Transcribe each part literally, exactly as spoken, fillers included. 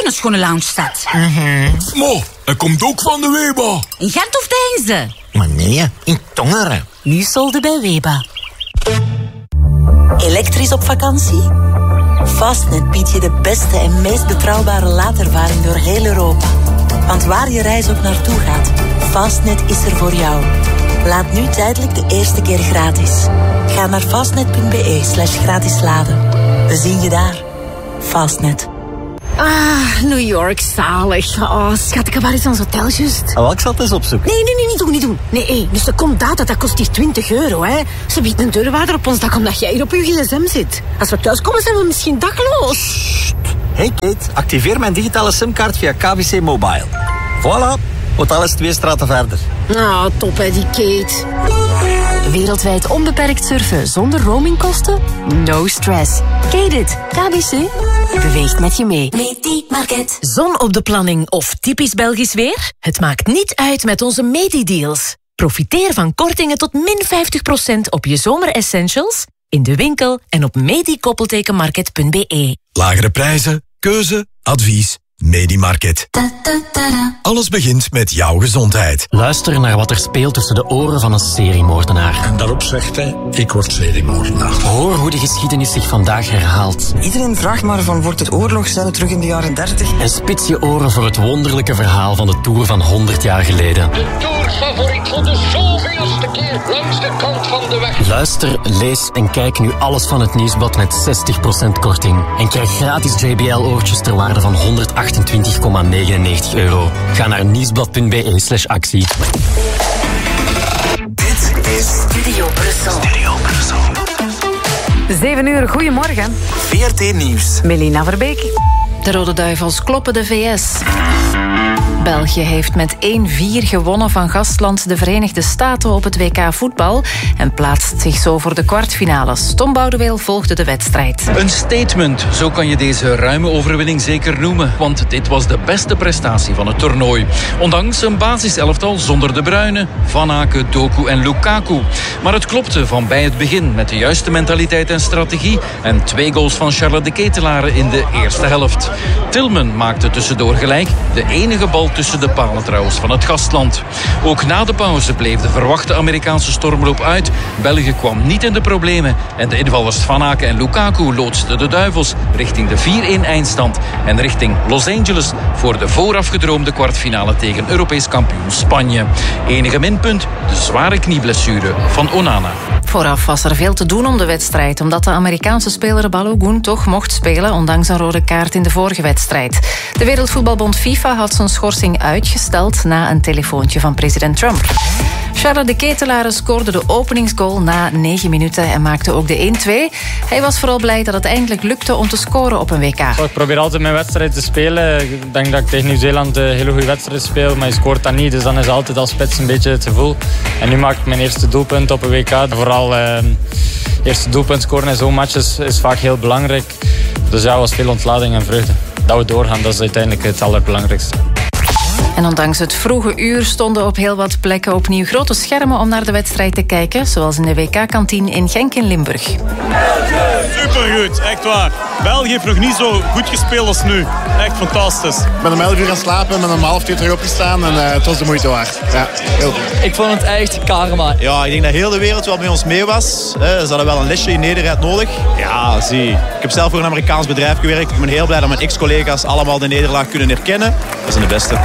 een schone loungestad. Mm-hmm. Mo, hij komt ook van de Weba. In Gent of Deinze? Maar nee, in Tongeren. Nu solde bij Weba. Elektrisch op vakantie? Fastnet biedt je de beste en meest betrouwbare laadervaring door heel Europa. Want waar je reis ook naartoe gaat, Fastnet is er voor jou. Laat nu tijdelijk de eerste keer gratis. Ga naar fastnet.be slash gratis laden. We zien je daar. Fastnet. Ah, New York, zalig. Oh, schat, waar is ons hotel juist? Oh, ik zal het eens opzoeken. Nee, nee, nee, niet doen, niet doen. Nee, hey, dus er komt data, dat kost hier twintig euro, hè. Ze biedt een deurwaarder op ons dak omdat jij hier op je gsm zit. Als we thuiskomen zijn we misschien dakloos. Hey Kate, activeer mijn digitale simkaart via K B C Mobile. Voilà, hotel is twee straten verder. Nou, top hè, die Kate. Wereldwijd onbeperkt surfen zonder roamingkosten? No stress. Kate it. K B C beweegt met je mee. Medi-market. Zon op de planning of typisch Belgisch weer? Het maakt niet uit met onze Medi-deals. Profiteer van kortingen tot min vijftig procent op je zomeressentials in de winkel en op medi-koppeltekenmarket punt be. Lagere prijzen, keuze, advies. Medi-market. Alles begint met jouw gezondheid. Luister naar wat er speelt tussen de oren van een seriemoordenaar. En daarop zegt hij, ik word seriemoordenaar. Hoor hoe de geschiedenis zich vandaag herhaalt. Iedereen vraagt maar van, wordt het oorlog? Zijn we terug in de jaren dertig? En spits je oren voor het wonderlijke verhaal van de Tour van honderd jaar geleden. De Tour-favoriet voor de zoveelste keer langs de kant van de weg. Luister, lees en kijk nu alles van het Nieuwsblad met zestig procent korting. En krijg gratis J B L-oortjes ter waarde van honderdachtentwintig komma negenennegentig euro. Ga naar nieuwsblad.be slash actie. Dit is Studio Brussel. Studio Brussel. zeven uur, goedemorgen. V R T Nieuws. Melina Verbeek. De Rode Duivels kloppen de V S. België heeft met één vier gewonnen van gastland de Verenigde Staten op het W K voetbal en plaatst zich zo voor de kwartfinales. Tom Boudeweel volgde de wedstrijd. Een statement, zo kan je deze ruime overwinning zeker noemen, want dit was de beste prestatie van het toernooi. Ondanks een basiselftal zonder De Bruyne, Van Aken, Doku en Lukaku. Maar het klopte van bij het begin met de juiste mentaliteit en strategie en twee goals van Charles de Ketelaere in de eerste helft. Tillman maakte tussendoor gelijk, de enige bal tussen de palen trouwens van het gastland. Ook na de pauze bleef de verwachte Amerikaanse stormloop uit. België kwam niet in de problemen en de invallers Van Aken en Lukaku loodsten de Duivels richting de vier-een eindstand en richting Los Angeles voor de voorafgedroomde kwartfinale tegen Europees kampioen Spanje. Enige minpunt, de zware knieblessure van Onana. Vooraf was er veel te doen om de wedstrijd, omdat de Amerikaanse speler Balogun toch mocht spelen, ondanks een rode kaart in de vorige wedstrijd. De Wereldvoetbalbond FIFA had zijn schorsing uitgesteld na een telefoontje van president Trump. Charles de Ketelaere scoorde de openingsgoal na negen minuten en maakte ook de één-twee. Hij was vooral blij dat het eindelijk lukte om te scoren op een W K. Ik probeer altijd mijn wedstrijd te spelen. Ik denk dat ik tegen Nieuw-Zeeland een hele goede wedstrijd speel, maar je scoort dat niet. Dus dan is altijd als spits een beetje het gevoel. En nu maak ik mijn eerste doelpunt op een W K. Vooral eh, eerste doelpunt scoren in zo'n match is, is vaak heel belangrijk. Dus ja, was veel ontlading en vreugde. Dat we doorgaan, dat is uiteindelijk het allerbelangrijkste. En ondanks het vroege uur stonden op heel wat plekken opnieuw grote schermen om naar de wedstrijd te kijken, zoals in de W K-kantine in Genk in Limburg. Supergoed, echt waar. België heeft nog niet zo goed gespeeld als nu. Echt fantastisch. Ik ben om elf uur gaan slapen, ben om half twee terug opgestaan en uh, het was de moeite waard. Ja, heel goed. Ik vond het echt karma. Ja, ik denk dat heel de wereld wel met ons mee was. Ze hadden wel een lesje in Nederland nodig. Ja, zie. Ik heb zelf voor een Amerikaans bedrijf gewerkt. Ik ben heel blij dat mijn ex-collega's allemaal de nederlaag kunnen herkennen. Dat zijn de beste.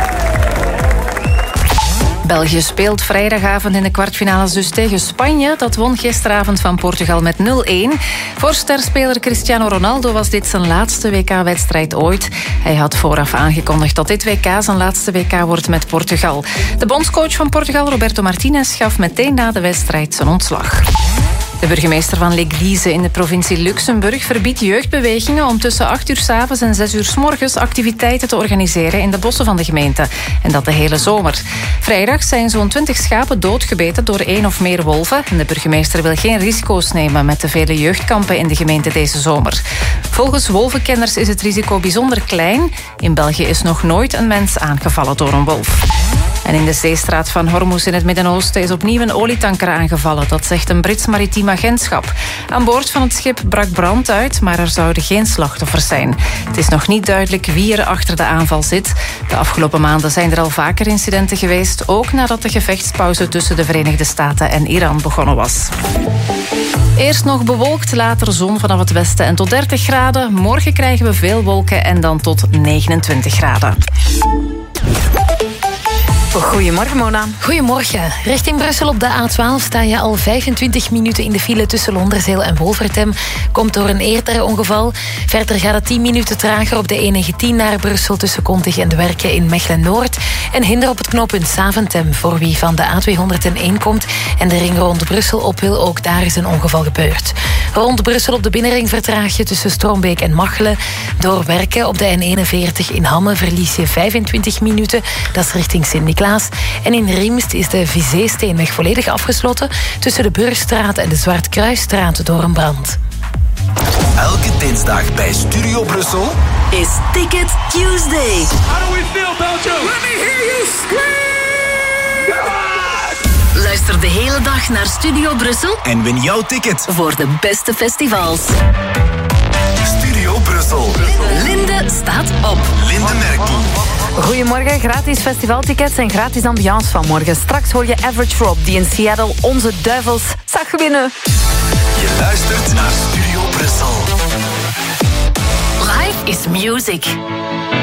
België speelt vrijdagavond in de kwartfinales dus tegen Spanje. Dat won gisteravond van Portugal met nul-een. Voor sterspeler Cristiano Ronaldo was dit zijn laatste W K-wedstrijd ooit. Hij had vooraf aangekondigd dat dit W K zijn laatste W K wordt met Portugal. De bondscoach van Portugal, Roberto Martinez, gaf meteen na de wedstrijd zijn ontslag. De burgemeester van L'Église in de provincie Luxemburg verbiedt jeugdbewegingen om tussen acht uur 's avonds en zes uur 's morgens activiteiten te organiseren in de bossen van de gemeente. En dat de hele zomer. Vrijdag zijn zo'n twintig schapen doodgebeten door één of meer wolven. En de burgemeester wil geen risico's nemen met de vele jeugdkampen in de gemeente deze zomer. Volgens wolvenkenners is het risico bijzonder klein. In België is nog nooit een mens aangevallen door een wolf. En in de zeestraat van Hormuz in het Midden-Oosten is opnieuw een olietanker aangevallen. Dat zegt een Brits maritiem agentschap. Aan boord van het schip brak brand uit, maar er zouden geen slachtoffers zijn. Het is nog niet duidelijk wie er achter de aanval zit. De afgelopen maanden zijn er al vaker incidenten geweest, ook nadat de gevechtspauze tussen de Verenigde Staten en Iran begonnen was. Eerst nog bewolkt, later zon vanaf het westen en tot dertig graden. Morgen krijgen we veel wolken en dan tot negenentwintig graden. Goedemorgen, Mona. Goedemorgen. Richting Brussel op de A twaalf sta je al vijfentwintig minuten in de file tussen Londerzeel en Wolvertem. Komt door een eerder ongeval. Verder gaat het tien minuten trager op de E negentien naar Brussel tussen Kontig en de Werken in Mechelen-Noord. En hinder op het knooppunt Saventem voor wie van de A tweehonderdéén komt en de ring rond Brussel op wil. Ook daar is een ongeval gebeurd. Rond Brussel op de binnenring vertraag je tussen Stroombeek en Machelen. Door Werken op de N eenenveertig in Hamme verlies je vijfentwintig minuten. Dat is richting Sint-Niklaas. En in Riemst is de Vizé-steenweg volledig afgesloten tussen de Burgstraat en de Zwartkruisstraat door een brand. Elke dinsdag bij Studio Brussel is Ticket Tuesday. How do we feel, Belgium? Let me hear you scream! Luister de hele dag naar Studio Brussel en win jouw ticket voor de beste festivals. Studio Brussel. Linde staat op. Linde Merkel. Goedemorgen, gratis festivaltickets en gratis ambiance van morgen. Straks hoor je Average Rob, die in Seattle onze duivels zag winnen. Je luistert naar Studio Brussel. Life is music.